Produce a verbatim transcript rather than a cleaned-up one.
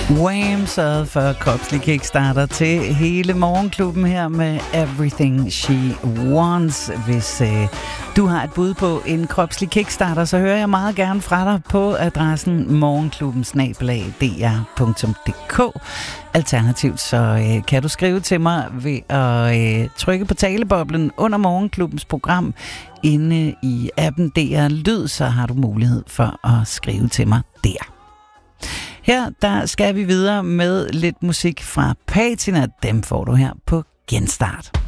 Wham! Så for kropslig kickstarter til hele morgenklubben her med Everything She Wants. Hvis øh, du har et bud på en kropslig kickstarter, så hører jeg meget gerne fra dig på adressen morgenklubben snabel-a d r punktum d k. Alternativt så øh, kan du skrive til mig ved at øh, trykke på taleboblen under morgenklubbens program inde i appen D R Lyd, så har du mulighed for at skrive til mig der. Her der skal vi videre med lidt musik fra Patina. Dem får du her på Genstart.